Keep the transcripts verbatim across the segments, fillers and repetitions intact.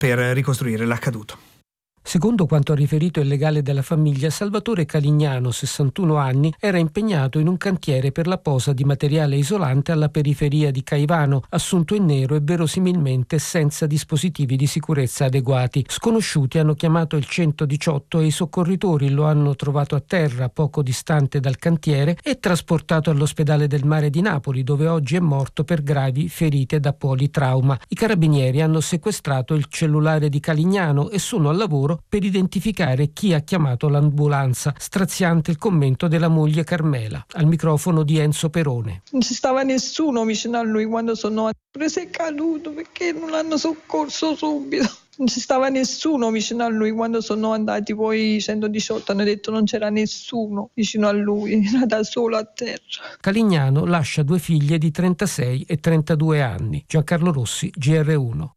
per ricostruire l'accaduto. Secondo quanto ha riferito il legale della famiglia, Salvatore Calignano, sessantuno anni, era impegnato in un cantiere per la posa di materiale isolante alla periferia di Caivano, assunto in nero e verosimilmente senza dispositivi di sicurezza adeguati. Sconosciuti hanno chiamato il centodiciotto e i soccorritori lo hanno trovato a terra poco distante dal cantiere e trasportato all'ospedale del Mare di Napoli, dove oggi è morto per gravi ferite da politrauma. I carabinieri hanno sequestrato il cellulare di Calignano e sono al lavoro per identificare chi ha chiamato l'ambulanza. Straziante il commento della moglie Carmela, al microfono di Enzo Perone. Non ci stava nessuno vicino a lui quando sono preso e caduto, perché non l'hanno soccorso subito. Non ci stava nessuno vicino a lui quando sono andati poi i centodiciotto, hanno detto non c'era nessuno vicino a lui, era da solo a terra. Calignano lascia due figlie di trentasei e trentadue anni. Giancarlo Rossi, G R uno.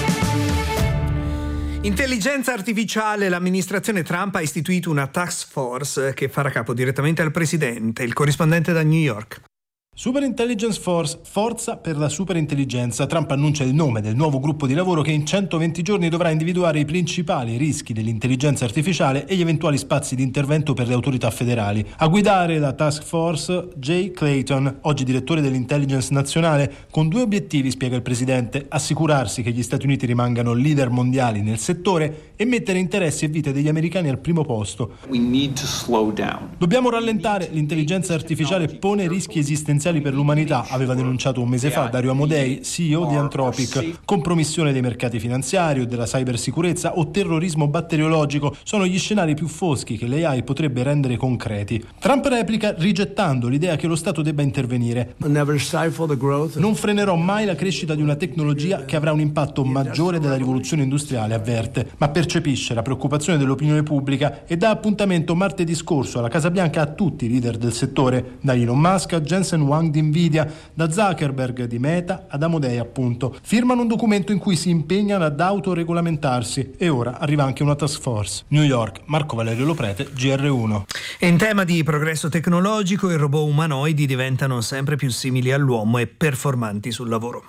Intelligenza artificiale. L'amministrazione Trump ha istituito una task force che farà capo direttamente al presidente. Il corrispondente da New York. Super Intelligence Force, forza per la superintelligenza. Trump annuncia il nome del nuovo gruppo di lavoro che in centoventi giorni dovrà individuare i principali rischi dell'intelligenza artificiale e gli eventuali spazi di intervento per le autorità federali. A guidare la task force Jay Clayton, oggi direttore dell'intelligence nazionale, con due obiettivi, spiega il presidente: assicurarsi che gli Stati Uniti rimangano leader mondiali nel settore e mettere interessi e vite degli americani al primo posto. We need to slow down. Dobbiamo rallentare, l'intelligenza artificiale pone rischi esistenziali per l'umanità, aveva denunciato un mese fa Dario Amodei, C E O di Anthropic. Compromissione dei mercati finanziari o della cybersicurezza o terrorismo batteriologico sono gli scenari più foschi che l'A I potrebbe rendere concreti. Trump replica rigettando l'idea che lo Stato debba intervenire. Non frenerò mai la crescita di una tecnologia che avrà un impatto maggiore della rivoluzione industriale, avverte, ma percepisce la preoccupazione dell'opinione pubblica e dà appuntamento martedì scorso alla Casa Bianca a tutti i leader del settore, da Elon Musk a Jensen Huang di Nvidia, da Zuckerberg di Meta ad Amodei appunto. Firmano un documento in cui si impegnano ad autoregolamentarsi e ora arriva anche una task force. New York, Marco Valerio Loprete, G R uno. E in tema di progresso tecnologico, i robot umanoidi diventano sempre più simili all'uomo e performanti sul lavoro.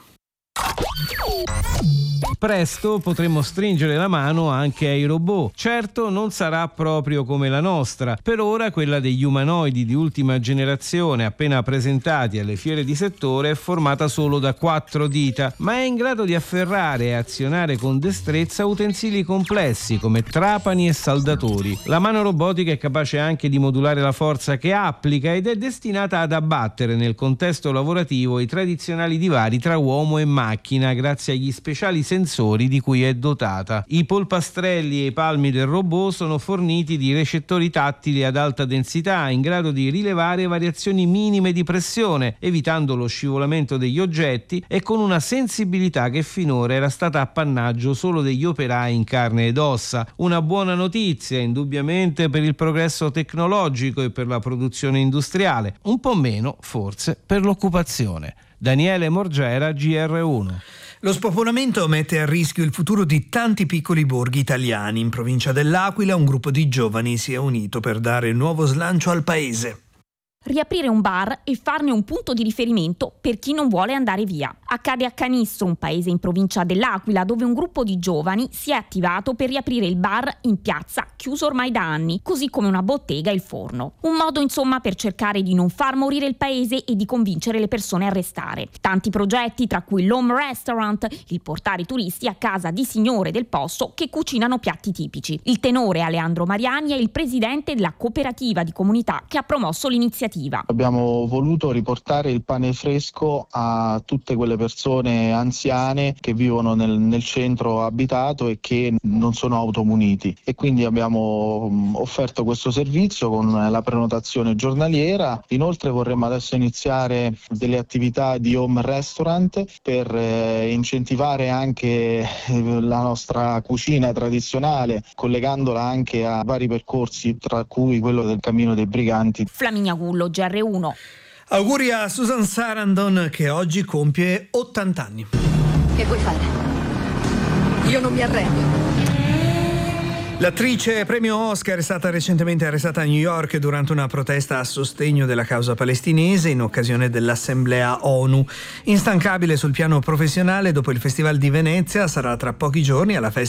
Presto potremo stringere la mano anche ai robot. Certo, non sarà proprio come la nostra. Per ora quella degli umanoidi di ultima generazione appena presentati alle fiere di settore è formata solo da quattro dita, ma è in grado di afferrare e azionare con destrezza utensili complessi come trapani e saldatori. La mano robotica è capace anche di modulare la forza che applica ed è destinata ad abbattere nel contesto lavorativo i tradizionali divari tra uomo e macchina grazie agli speciali sensori di cui è dotata. I polpastrelli e i palmi del robot sono forniti di recettori tattili ad alta densità in grado di rilevare variazioni minime di pressione, evitando lo scivolamento degli oggetti e con una sensibilità che finora era stata appannaggio solo degli operai in carne ed ossa. Una buona notizia indubbiamente per il progresso tecnologico e per la produzione industriale, un po' meno forse per l'occupazione. Daniele Morgera, G R uno. Lo spopolamento mette a rischio il futuro di tanti piccoli borghi italiani. In provincia dell'Aquila un gruppo di giovani si è unito per dare nuovo slancio al paese. Riaprire un bar e farne un punto di riferimento per chi non vuole andare via. Accade a Canistro, un paese in provincia dell'Aquila, dove un gruppo di giovani si è attivato per riaprire il bar in piazza, chiuso ormai da anni, così come una bottega e il forno. Un modo insomma per cercare di non far morire il paese e di convincere le persone a restare. Tanti progetti, tra cui l'Home Restaurant, il portare i turisti a casa di signore del posto che cucinano piatti tipici. Il tenore Aleandro Mariani è il presidente della cooperativa di comunità che ha promosso l'iniziativa. Abbiamo voluto riportare il pane fresco a tutte quelle persone anziane che vivono nel, nel centro abitato e che non sono automuniti, e quindi abbiamo offerto questo servizio con la prenotazione giornaliera. Inoltre vorremmo adesso iniziare delle attività di home restaurant per eh, incentivare anche la nostra cucina tradizionale, collegandola anche a vari percorsi, tra cui quello del Cammino dei Briganti. Flaminia Gullo, G R uno. Auguri a Susan Sarandon che oggi compie ottanta anni. Che vuoi fare? Io non mi arrendo. L'attrice premio Oscar è stata recentemente arrestata a New York durante una protesta a sostegno della causa palestinese in occasione dell'Assemblea ONU. Instancabile sul piano professionale, dopo il Festival di Venezia sarà tra pochi giorni alla festa